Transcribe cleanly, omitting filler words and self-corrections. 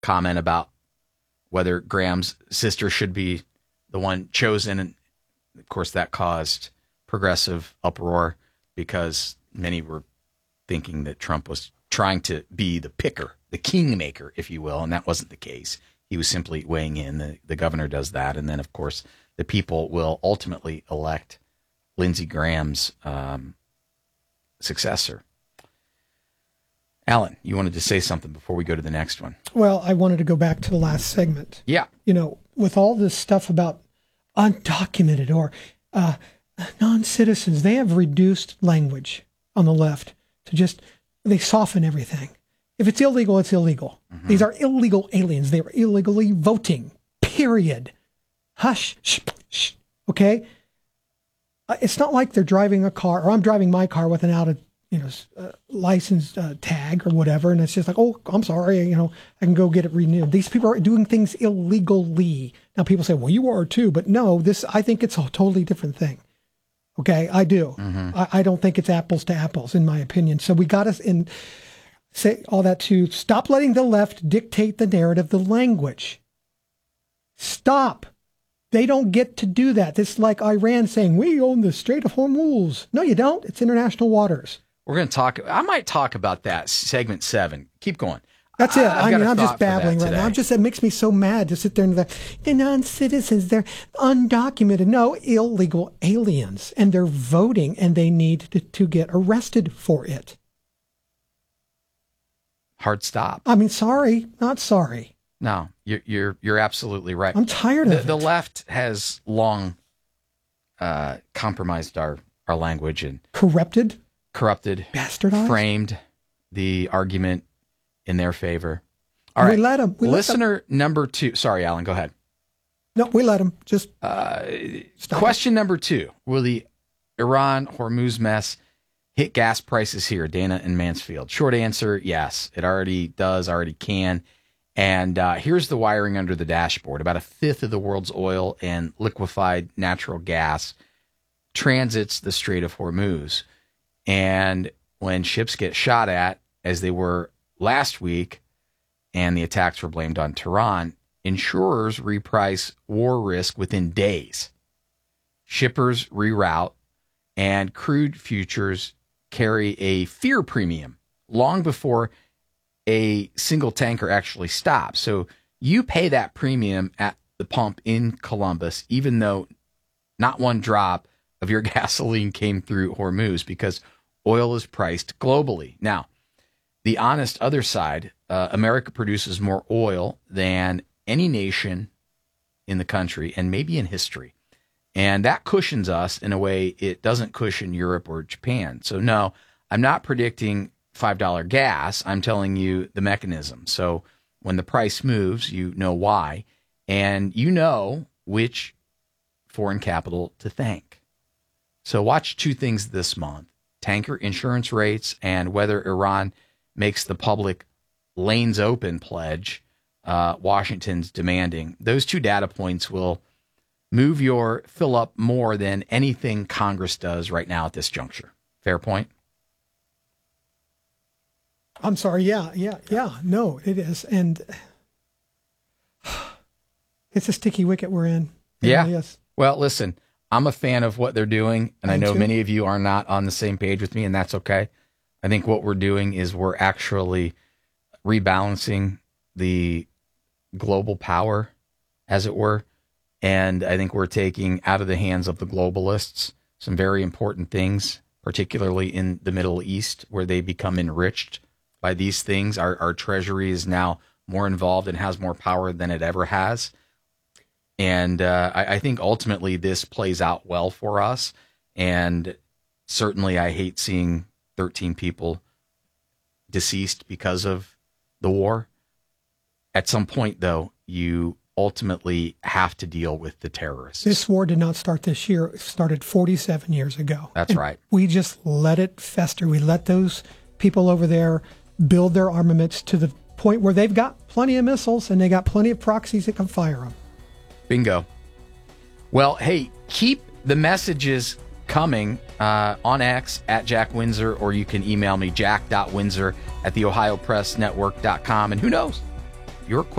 comment about whether Graham's sister should be the one chosen. And of course, that caused progressive uproar because many were thinking that Trump was trying to be the picker, the kingmaker, if you will, and that wasn't the case. He was simply weighing in. The governor does that, and then, of course, the people will ultimately elect Lindsey Graham's successor. Alan, you wanted to say something before we go to the next one. Well, I wanted to go back to the last segment. Yeah. With all this stuff about undocumented or non-citizens, they have reduced language on the left to they soften everything. If it's illegal, it's illegal. Mm-hmm. These are illegal aliens. They are illegally voting, period. Hush, shh, okay? It's not like they're driving a car, or I'm driving my car with an license tag or whatever, and it's just like, oh, I'm sorry, I can go get it renewed. These people are doing things illegally. Now people say, well, you are too, but no, I think it's a totally different thing. Okay, I do. Mm-hmm. I don't think it's apples to apples, in my opinion. So we got to say all that to stop letting the left dictate the narrative, the language. Stop. They don't get to do that. It's like Iran saying, we own the Strait of Hormuz. No, you don't. It's international waters. We're going to I might talk about that, segment 7. Keep going. That's it. I'm just babbling right now. It makes me so mad to sit there and they're non-citizens, they're undocumented. No, illegal aliens. And they're voting, and they need to get arrested for it. Hard stop. I mean, sorry, not sorry. No, you're absolutely right. I'm tired of it. The left has long compromised our language and corrupted, bastardized, framed the argument in their favor. All right, we let them. Listener number 2. Sorry, Alan, go ahead. No, we let them. Just question number 2: will the Iran Hormuz mess hit gas prices here? Dana in Mansfield. Short answer: yes. It already does. Already can. And here's the wiring under the dashboard. About a fifth of the world's oil and liquefied natural gas transits the Strait of Hormuz. And when ships get shot at, as they were last week, and the attacks were blamed on Tehran, insurers reprice war risk within days. Shippers reroute, and crude futures carry a fear premium long before a single tanker actually stops. So you pay that premium at the pump in Columbus, even though not one drop of your gasoline came through Hormuz, because oil is priced globally. Now, the honest other side, America produces more oil than any nation in the country and maybe in history. And that cushions us in a way it doesn't cushion Europe or Japan. So no, I'm not predicting $5 gas. I'm telling you the mechanism. So when the price moves, you know why, and you know which foreign capital to thank. So watch 2 things this month: tanker insurance rates and whether Iran makes the public lanes open pledge Washington's demanding. Those 2 data points will move your fill up more than anything Congress does right now at this juncture. Fair point? I'm sorry. Yeah. No, it is. And it's a sticky wicket we're in. Yeah. Really is. Well, listen, I'm a fan of what they're doing, and I know many of you are not on the same page with me, and that's okay. I think what we're doing is we're actually rebalancing the global power, as it were, and I think we're taking out of the hands of the globalists some very important things, particularly in the Middle East, where they become enriched by these things. Our treasury is now more involved and has more power than it ever has. And I think ultimately this plays out well for us. And certainly I hate seeing 13 people deceased because of the war. At some point, though, you ultimately have to deal with the terrorists. This war did not start this year. It started 47 years ago. That's right. We just let it fester. We let those people over there build their armaments to the point where they've got plenty of missiles and they got plenty of proxies that can fire them. Bingo. Well, hey, keep the messages coming on X at Jack Windsor, or you can email me, jack.windsor@theohiopressnetwork.com. And who knows, your